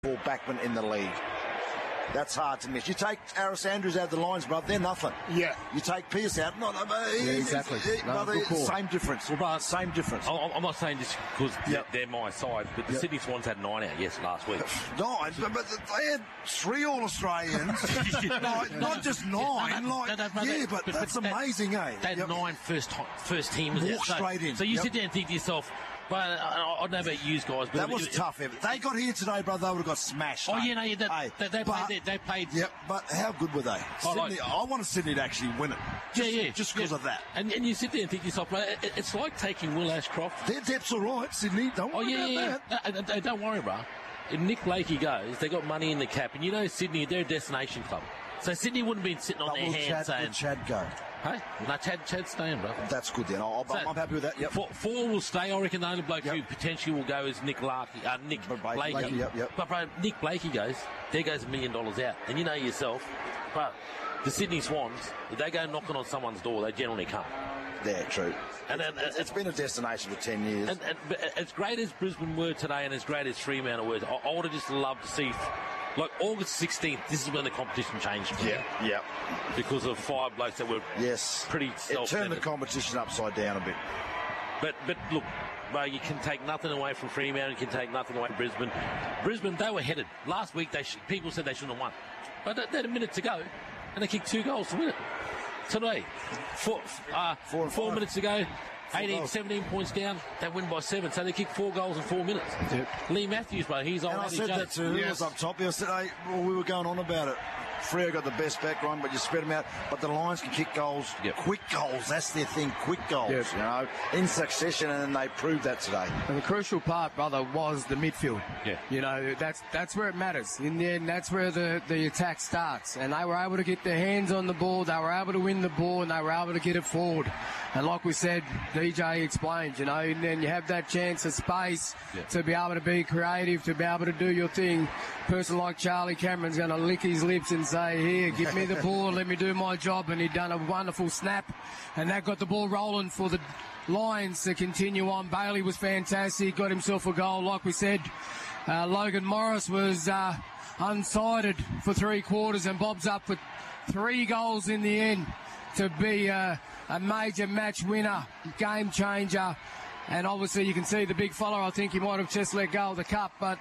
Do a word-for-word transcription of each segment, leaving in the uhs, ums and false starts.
ball backman in the league. That's hard to miss. You take Aris Andrews out of the lines, brother, they're nothing. Yeah. You take Pearce out, not I mean, yeah, exactly. It, no, brother, same difference. Well, but same difference. I'm not saying this because yep. they're my side, but the yep. Sydney Swans had nine out, yes, last week. Nine? But, but they had three All-Australians. no, not just nine. No, like, no, no, yeah, they, but, but that's but amazing, that, eh? They had yep. nine first, first teamers Walk out. straight so, in. So you yep. sit there and think to yourself, but I, I don't know about you guys, but that was it, tough. It, they got here today, brother. They would have got smashed. Oh hey. yeah, no, yeah, that, hey, they, they, but, played, they, they played. Yep, but how good were they? Oh, Sydney, like, I wanted Sydney to actually win it. Just, yeah, yeah, just because yeah. of that. And, and you sit there and think to yourself, bro, it, it's like taking Will Ashcroft. Their depth's all right, Sydney. Don't worry oh, yeah, about yeah, that. No, no, no, don't worry, bro. If Nick Blakey goes, they got money in the cap, and you know Sydney, they're a destination club. So Sydney wouldn't be sitting on but their will hands Chad, saying, will Chad go? Hey, no, Chad, Chad's staying, bro. That's good then. I'll, so, I'm happy with that. Yep. Four, four will stay. I reckon the only bloke yep. who potentially will go is Nick Larkey, uh, Nick Blakey. Blakey. Blakey yep, yep. But bro, Nick Blakey goes, there goes a million dollars out, and you know yourself. But the Sydney Swans, if they go knocking on someone's door, they generally come. Yeah, true. And, and, and, it's, it's been a destination for ten years. And, and as great as Brisbane were today, and as great as Fremantle were, I, I would have just loved to see. Like August sixteenth, this is when the competition changed. Yeah, yeah. Because of five blokes that were yes. pretty self-centered. It turned the competition upside down a bit. But but look, bro, you can take nothing away from Fremantle, you can take nothing away from Brisbane. Brisbane, they were headed. Last week, they sh- people said they shouldn't have won. But they had a minute to go, and they kicked two goals to win it. Today, four, uh, four, four minutes ago, eighteen, goals. seventeen points down, they win by seven. So they kicked four goals in four minutes. Yep. Lee Matthews, bro, he's on. And I said Jones. that to who yes. was up top. I said, hey, well, we were going on about it. Freo got the best back run, but you spread them out. But the Lions can kick goals, yep. quick goals. That's their thing, quick goals, yep. you know, in succession, and they proved that today. And the crucial part, brother, was the midfield. Yeah. You know, that's that's where it matters. In the end, that's where the, the attack starts. And they were able to get their hands on the ball, they were able to win the ball, and they were able to get it forward. And like we said, D J explained, you know, and then you have that chance of space yeah. to be able to be creative, to be able to do your thing. A person like Charlie Cameron's going to lick his lips and say, here, give me the ball, let me do my job. And he'd done a wonderful snap, and that got the ball rolling for the Lions to continue on. Bailey was fantastic, got himself a goal. Like we said, uh, Logan Morris was uh, unsided for three quarters, and Bob's up for three goals in the end to be uh, a major match winner, game changer. And obviously you can see the big fella, I think he might have just let go of the cup, but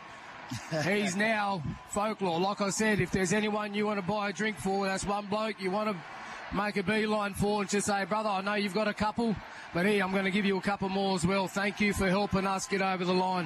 he's now folklore. Like I said, if there's anyone you want to buy a drink for, that's one bloke you want to make a beeline for and just say, brother, I know you've got a couple, but here, I'm going to give you a couple more as well. Thank you for helping us get over the line.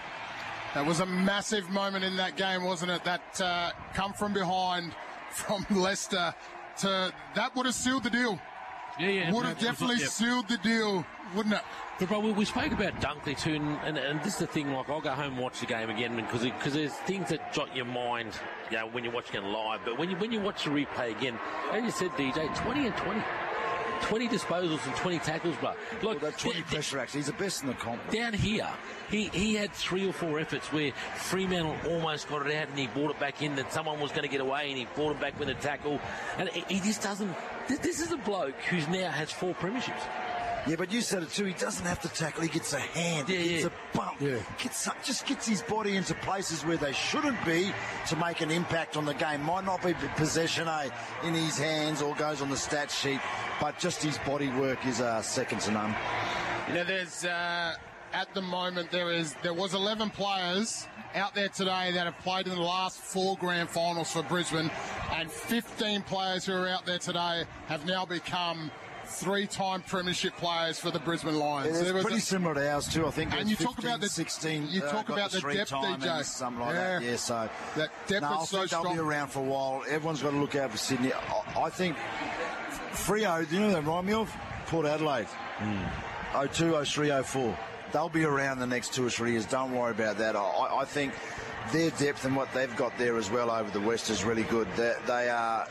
That was a massive moment in that game, wasn't it? That uh, come from behind from Leicester to that would have sealed the deal. Yeah, yeah. Would have definitely yeah. sealed the deal, wouldn't it? But, bro, we, we spoke about Dunkley too, and, and, and this is the thing, like, I'll go home and watch the game again because because there's things that jot your mind, you know, when you're watching it live. But when you when you watch the replay again, as you said, D J, twenty and twenty. twenty disposals and twenty tackles, bro. Look, well, that twenty d- pressure acts. He's the best in the comp. Down here, he, he had three or four efforts where Fremantle almost got it out and he brought it back in, that someone was going to get away and he brought it back with a tackle. And he, he just doesn't... This, this is a bloke who's now has four premierships. Yeah, but you said it too. He doesn't have to tackle. He gets a hand. Yeah, he gets yeah. a bump. Yeah. Gets up, just gets his body into places where they shouldn't be to make an impact on the game. Might not be possession eh, in his hands or goes on the stat sheet, but just his body work is uh, second to none. You know, there's uh, at the moment there is there was eleven players out there today that have played in the last four grand finals for Brisbane, and fifteen players who are out there today have now become three-time premiership players for the Brisbane Lions. It's there was pretty a, similar to ours too, I think. And you fifteen, talk about the sixteen. You talk uh, about the, the depth, D J. Something like yeah. that. Yeah, so that depth no, is so I think strong. they'll be around for a while. Everyone's got to look out for Sydney. I, I think Freo. Do you know what they remind me of? Port Adelaide. Mm. oh two, oh three, oh four. They'll be around the next two or three years. Don't worry about that. I, I think their depth and what they've got there as well over the West is really good. They, they are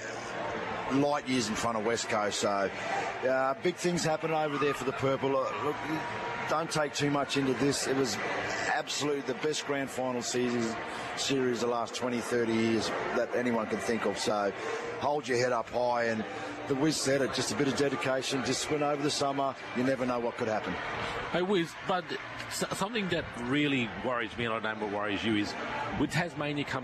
light years in front of West Coast. So uh, big things happening over there for the Purple. Uh, look, don't take too much into this. It was absolutely the best grand final series, series the last twenty, thirty years that anyone can think of. So hold your head up high, and the Wiz said it, just a bit of dedication, just went over the summer. You never know what could happen. Hey, Wiz, but something that really worries me, and I know what worries you, is with Tasmania coming